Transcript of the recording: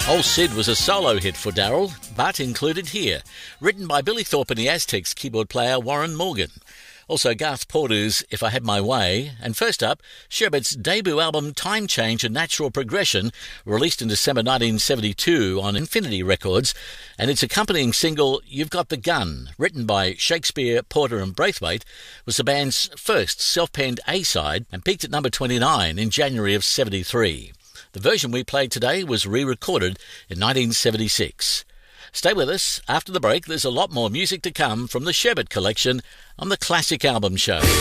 Old Sid was a solo hit for Darryl, but included here. Written by Billy Thorpe and the Aztecs keyboard player Warren Morgan. Also Garth Porter's If I Had My Way. And first up, Sherbet's debut album Time Change and Natural Progression, released in December 1972 on Infinity Records, and its accompanying single You've Got the Gun, written by Shakespeare, Porter and Braithwaite, was the band's first self-penned A-side and peaked at number 29 in January of 73. The version we played today was re-recorded in 1976. Stay with us. After the break, there's a lot more music to come from the Sherbet Collection on the Classic Album Show.